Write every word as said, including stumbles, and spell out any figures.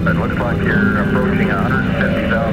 It looks like you're approaching one hundred fifty thousand